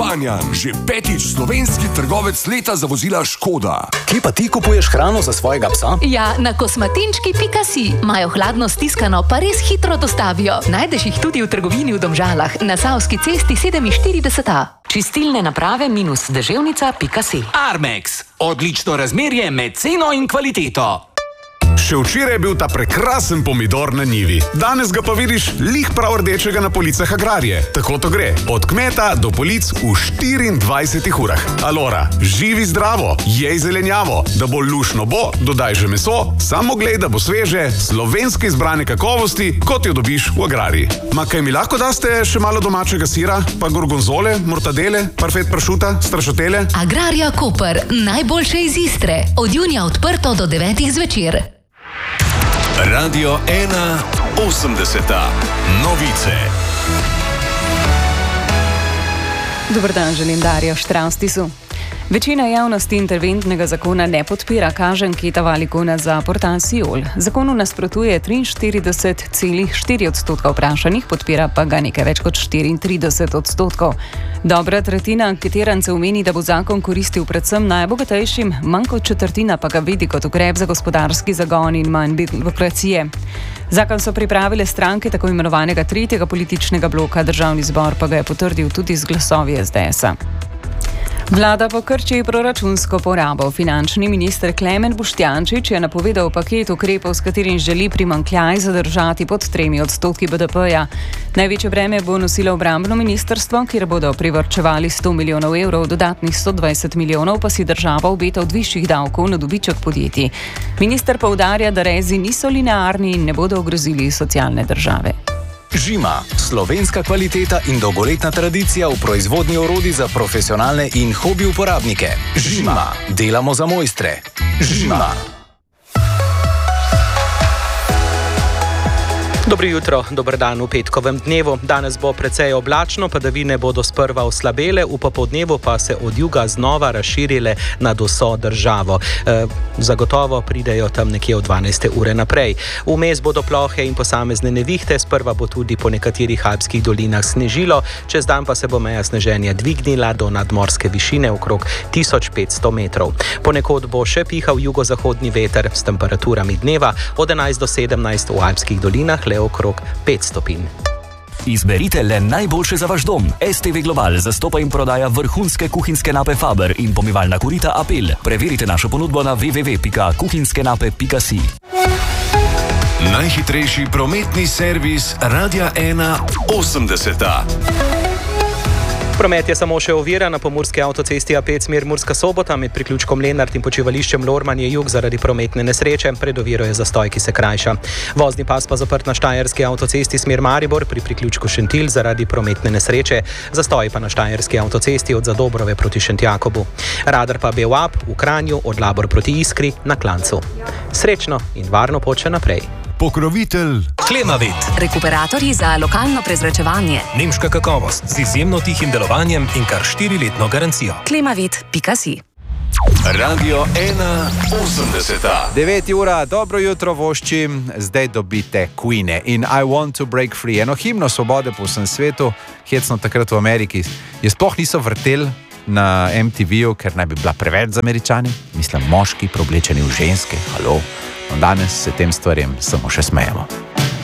Banjan, že 5. slovenski trgovec leta za vozila Škoda. Kje pa ti kupuješ hrano za svojega psa? Ja, na kosmatinčki.si. Imajo hladno stiskano, pa res hitro dostavijo. Najdeš jih tudi v trgovini v Domžalah, na Savski cesti 47A. Čistilne naprave -deževnica.si. Armex. Odlično razmerje med ceno in kvaliteto. Še včeraj je bil ta prekrasen pomidor na njivi. Danes ga pa vidiš lih prav rdečega na policah Agrarije. Tako to gre. Od kmeta do polic v 24 urah. Alora, živi zdravo, jej zelenjavo. Da bo lušno bo, dodaj že meso, samo glej, da bo sveže, slovenske izbrane kakovosti, kot jo dobiš v Agrariji. Ma kaj mi lahko daste še malo domačega sira, pa gorgonzole, mortadele, parfet pršuta, strašotele? Agrarija Koper, najboljše iz Istre. Od junija odprto do 9 zvečer. Radio 1 80. Novice. Dober dan, želim Darjo Štraustisu. Večina javnosti interventnega zakona ne podpira kaženketa Valikona za portal Siol. Zakonu nasprotuje 43,4% vprašanih, podpira pa ga nekaj več kot 34%. Dobra tretjina anketirancev meni, da bo zakon koristil predvsem najbogatejšim, manj kot četrtina pa ga vidi kot ukrep za gospodarski zagon in manj birokracije. Zakon so pripravile stranke tako imenovanega tretjega političnega bloka, Državni zbor pa ga je potrdil tudi z glasovi SDS-a. Vlada pa krči proračunsko porabo. Finančni minister Klemen Boštjančič je napovedal paket ukrepov, s katerim želi primanjkljaj zadržati pod 3% BDP-ja. Največje breme bo nosilo obrambno ministrstvo, kjer bodo privarčevali 100 milijonov evrov, dodatnih 120 milijonov pa si država obeta od višjih davkov na dobiček podjetij. Minister poudarja, da rezi niso linearni in ne bodo ogrozili socialne države. Žima, slovenska kvaliteta in dolgoletna tradicija v proizvodnji orodij za profesionalne in hobi uporabnike. Žima, delamo za mojstre. Žima. Dobro jutro, dober dan v petkovem dnevu. Danes bo precej oblačno, padavine bodo sprva oslabele, v popoldnevu pa se od juga znova razširile nad vso državo. Zagotovo pridejo tam nekje od 12. ure naprej. Vmes bodo plohe in posamezne nevihte, sprva bo tudi po nekaterih alpskih dolinah snežilo, čez dan pa se bo meja sneženja dvignila do nadmorske višine okrog 1500 metrov. Ponekod bo še pihal jugozahodni veter s temperaturami dneva od 11 do 17 v alpskih dolinah, okrog 5 stopinj. Izberite le najboljše za vaš dom. STV Global zastopa in prodaja vrhunske kuhinjske nape Faber in pomivalna korita Apel. Preverite našo ponudbo na www.kuhinjskenape.si. Najhitrejši prometni servis Radia 1 80. Promet je samo še ovira na pomurski avtocesti A5 smer Murska Sobota med priključkom Lenart in počivališčem Lorman je jug zaradi prometne nesreče. Pred oviro je zastoj, ki se krajša. Vozni pas pa zaprt na štajerski avtocesti smer Maribor pri priključku Šentilj zaradi prometne nesreče. Zastoj pa na štajerski avtocesti od Zadobrove proti Šentjakobu. Radar pa BEUAP v Kranju od Labor proti Iskri na Klancu. Srečno in varno pot še naprej. Pokrovitelj Klemavit. Rekuperatorji za lokalno prezračevanje. Nemška kakovost z izjemno tihim delovanjem in kar 4-letno garancijo. Klemavit.si. Radio 1 80. 9 ura, dobro jutro voščim, zdaj dobite Queene in I Want to Break Free. Eno himno svobode po vsem svetu, hecno takrat v Ameriki. Je sploh niso vrtel na MTV-u, ker naj bi bila preveč za Američani. Mislim, moški preoblečeni v ženske, halo. Danes se tem stvarem samo še smejemo.